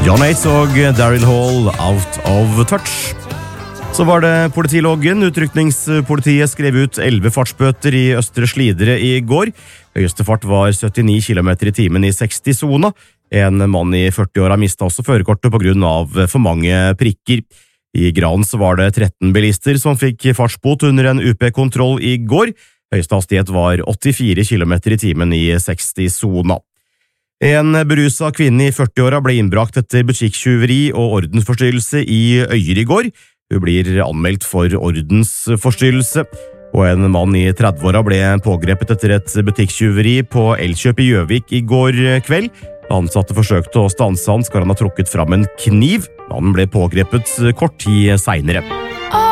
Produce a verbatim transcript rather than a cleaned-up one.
John Ace og Daryl Hall, Out of Touch. Så var det politiloggen. Utrykningspolitiet skrev ut elleve fartsbøter i Østre Slidre i går. Høyeste fart var syttini kilometer i timen i seksti-sona. En mann i førti-åra mistet også førerkortet på grunn av for mange prikker. I Gran så var det tretten bilister som fikk fartsbot under en U P-kontroll i går. Høyeste hastighet var åttifire kilometer i timen i seksti-sona. En berusa kvinne i førti-åra ble innbrakt etter butikktyveri og ordensforstyrrelse i Øyer i går. Hun blir anmeldt for ordensforstyrrelse. Og en mann i tredve-åra ble pågrepet etter et butikktyveri på Elkjøp i Gjøvik i går kveld. Da ansatte forsøkte å stanse han, skal han ha trukket fram en kniv. Mannen ble pågrepet kort tid senere.